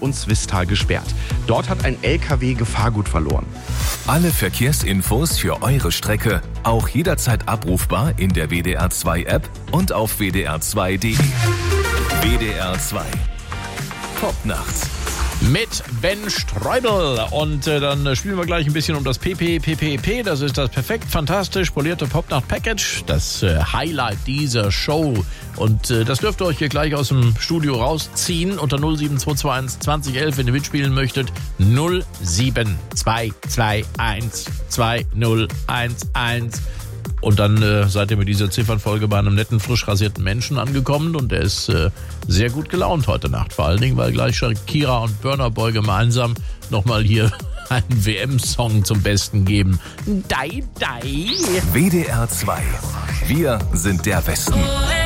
und Swisttal gesperrt. Dort hat ein LKW Gefahrgut verloren. Alle Verkehrsinfos für eure Strecke auch jederzeit abrufbar in der WDR 2 App und auf wdr2.de. WDR 2 Popnacht mit Ben Streubel. Und dann spielen wir gleich ein bisschen um das PPPPP. Das ist das perfekt fantastisch polierte Popnacht-Package. Das Highlight dieser Show. Und das dürft ihr euch hier gleich aus dem Studio rausziehen. Unter 07221 2011, wenn ihr mitspielen möchtet. 07221 2011. Und dann seid ihr mit dieser Ziffernfolge bei einem netten, frisch rasierten Menschen angekommen. Und der ist sehr gut gelaunt heute Nacht. Vor allen Dingen, weil gleich Shakira und Burna Boy gemeinsam nochmal hier einen WM-Song zum Besten geben. Dai, dai. WDR 2. Wir sind der Westen.